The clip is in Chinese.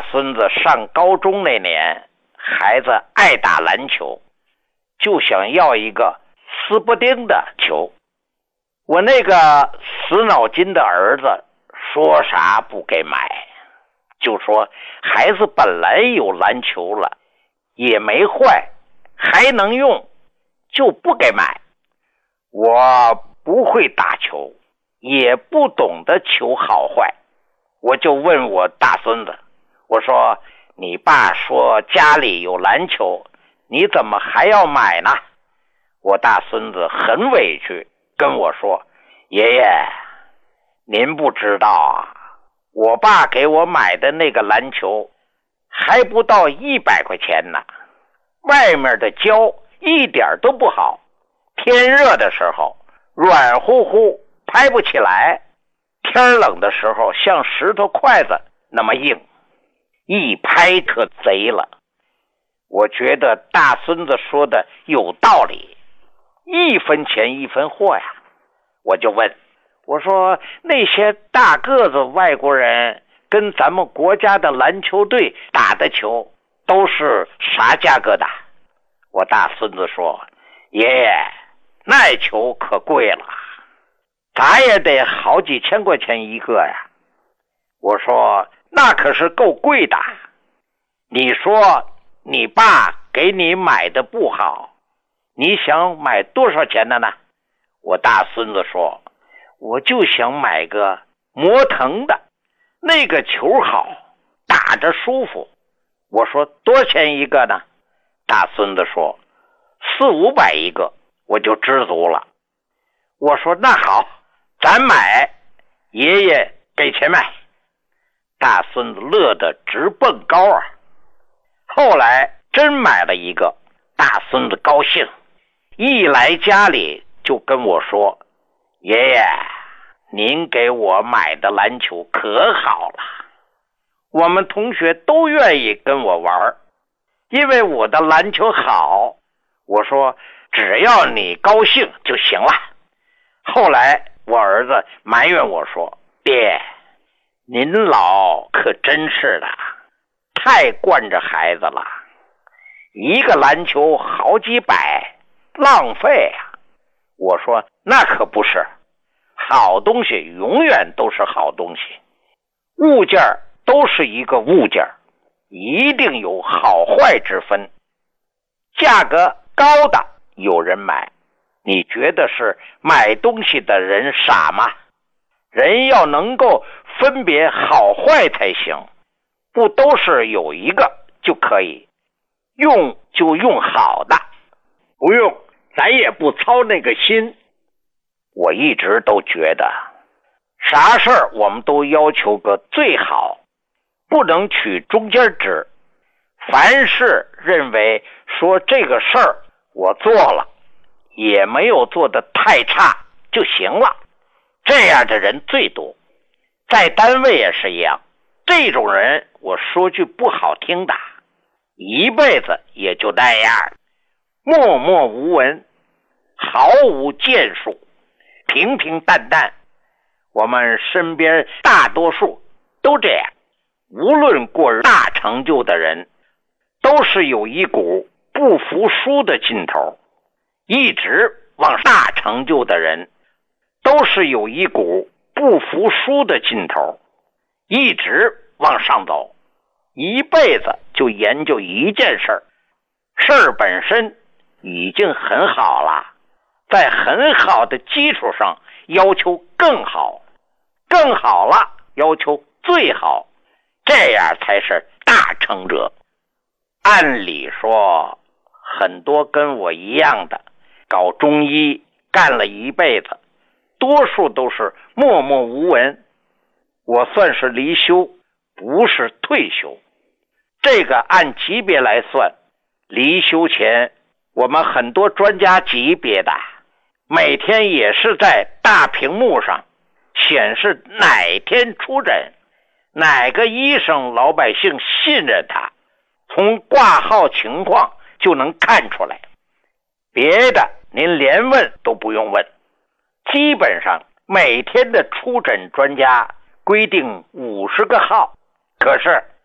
孙子上高中那年，孩子爱打篮球，就想要一个斯伯丁的球。我那个死脑筋的儿子说啥不给买，就说孩子本来有篮球了，也没坏，还能用，就不给买。我不会打球，也不懂得球好坏，我就问我大孙子，我说你爸说家里有篮球，你怎么还要买呢？我大孙子很委屈跟我说，爷爷，您不知道啊，我爸给我买的那个篮球还不到100块钱呢，外面的胶一点都不好，天热的时候软乎乎拍不起来，天冷的时候像石头筷子那么硬，一拍可贼了。我觉得大孙子说的有道理，1分钱1分货呀。我就问，我说那些大个子外国人跟咱们国家的篮球队打的球都是啥价格的？我大孙子说，爷爷，那球可贵了，咱也得好几千块钱一个呀。我说那可是够贵的，你说你爸给你买的不好，你想买多少钱的呢？我大孙子说，我就想买个魔腾的，那个球好，打着舒服。我说多少钱一个呢？大孙子说400-500一个，我就知足了。我说那好，咱买，爷爷给钱买。大孙子乐得直蹦高啊。后来真买了一个，大孙子高兴，一来家里就跟我说，爷爷，您给我买的篮球可好了，我们同学都愿意跟我玩，因为我的篮球好。我说只要你高兴就行了。后来我儿子埋怨我说，爹，您老可真是的，太惯着孩子了，一个篮球好几百，浪费啊。我说那可不是，好东西永远都是好东西，物件都是一个物件，一定有好坏之分。价格高的有人买，你觉得是买东西的人傻吗？人要能够分别好坏才行，不都是有一个就可以，用就用好的，不用咱也不操那个心。我一直都觉得啥事儿我们都要求个最好，不能取中间值。凡是认为说这个事儿我做了，也没有做得太差就行了，这样的人最多。在单位也是一样，这种人我说句不好听的，一辈子也就那样，默默无闻，毫无建树，平平淡淡。我们身边大多数都这样，无论过大成就的人，都是有一股不服输的劲头，一直往大成就的人都是有一股不服输的劲头，一直往上走，一辈子就研究一件事儿，事儿本身已经很好了，在很好的基础上要求更好，更好了要求最好，这样才是大成者。按理说很多跟我一样的搞中医干了一辈子，多数都是默默无闻。我算是离休，不是退休。这个按级别来算，离休前我们很多专家级别的每天也是在大屏幕上显示哪天出诊，哪个医生老百姓信任他，从挂号情况就能看出来。别的您连问都不用问，基本上每天的出诊专家规定50个号，可是